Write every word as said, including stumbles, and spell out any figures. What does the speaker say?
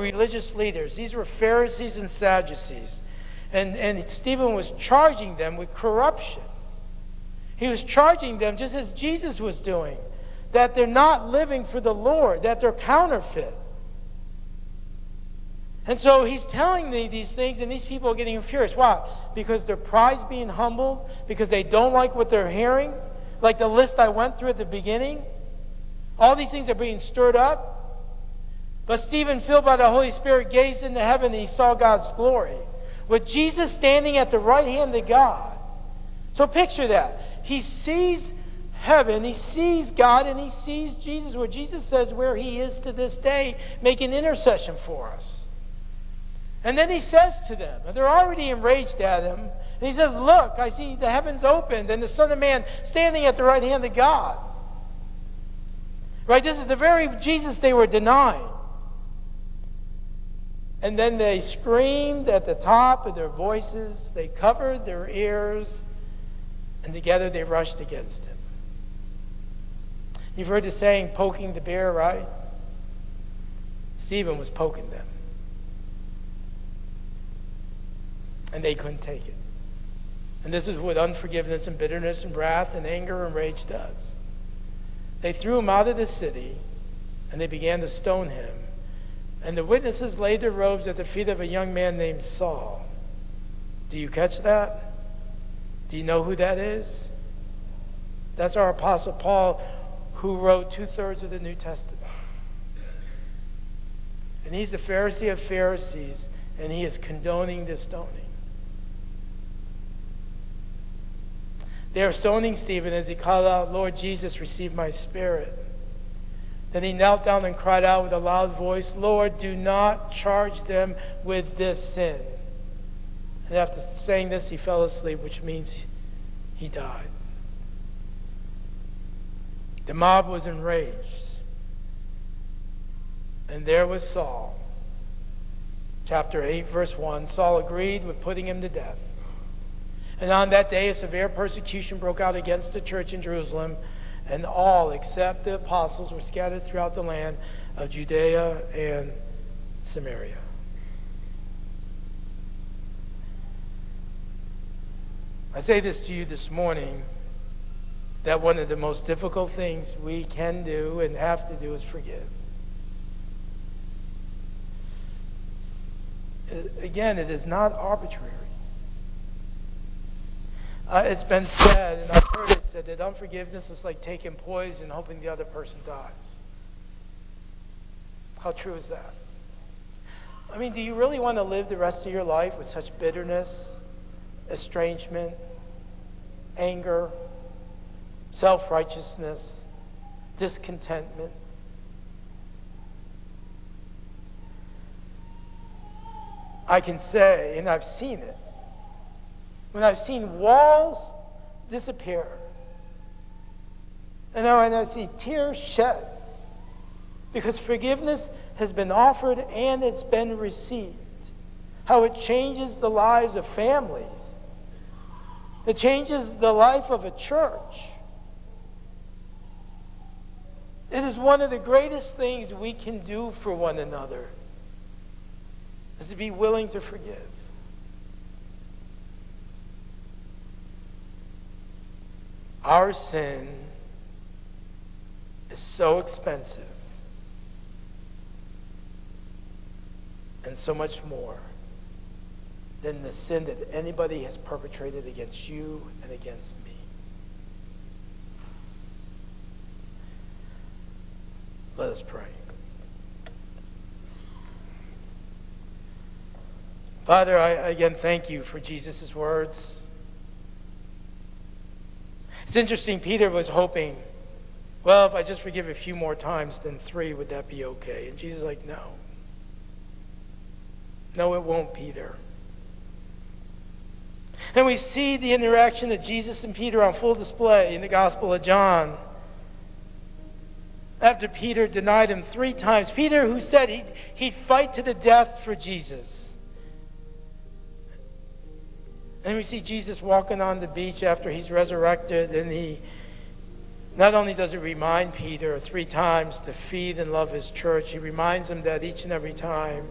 religious leaders. These were Pharisees and Sadducees. And, and Stephen was charging them with corruption. He was charging them just as Jesus was doing, that they're not living for the Lord, that they're counterfeit. And so he's telling me these things, and these people are getting furious. Why? Because their pride's being humbled, because they don't like what they're hearing, like the list I went through at the beginning. All these things are being stirred up. But Stephen, filled by the Holy Spirit, gazed into heaven and he saw God's glory, with Jesus standing at the right hand of God. So picture that. He sees heaven, he sees God, and he sees Jesus, where Jesus says where he is to this day, making intercession for us. And then he says to them, and they're already enraged at him, and he says, look, I see the heavens opened and the Son of Man standing at the right hand of God. Right? This is the very Jesus they were denying. And then they screamed at the top of their voices. They covered their ears. And together they rushed against him. You've heard the saying, poking the bear, right? Stephen was poking them. And they couldn't take it. And this is what unforgiveness and bitterness and wrath and anger and rage does. They threw him out of the city, and they began to stone him. And the witnesses laid their robes at the feet of a young man named Saul. Do you catch that? Do you know who that is? That's our Apostle Paul, who wrote two-thirds of the New Testament. And he's a Pharisee of Pharisees, and he is condoning the stoning. They are stoning Stephen as he called out, Lord Jesus, receive my spirit. Then he knelt down and cried out with a loud voice, Lord, do not charge them with this sin. And after saying this, he fell asleep, which means he died. The mob was enraged. And there was Saul. Chapter eight, verse one, Saul agreed with putting him to death. And on that day, a severe persecution broke out against the church in Jerusalem, and all except the apostles were scattered throughout the land of Judea and Samaria. I say this to you this morning, that one of the most difficult things we can do and have to do is forgive. Again, it is not arbitrary. Uh, it's been said, and I've heard it said, that unforgiveness is like taking poison and hoping the other person dies. How true is that? I mean, do you really want to live the rest of your life with such bitterness, estrangement, anger, self-righteousness, discontentment? I can say, and I've seen it, when I've seen walls disappear, and now when I see tears shed, because forgiveness has been offered and it's been received, how it changes the lives of families. It changes the life of a church. It is one of the greatest things we can do for one another, is to be willing to forgive. Our sin is so expensive and so much more than the sin that anybody has perpetrated against you and against me. Let us pray. Father, I again thank you for Jesus' words. It's interesting, Peter was hoping, well, if I just forgive a few more times than three, would that be okay? And Jesus is like, no. No, it won't, Peter. And we see the interaction of Jesus and Peter on full display in the Gospel of John. After Peter denied him three times, Peter, who said he'd, he'd fight to the death for Jesus. And we see Jesus walking on the beach after he's resurrected, and he not only does he remind Peter three times to feed and love his church, he reminds him that each and every time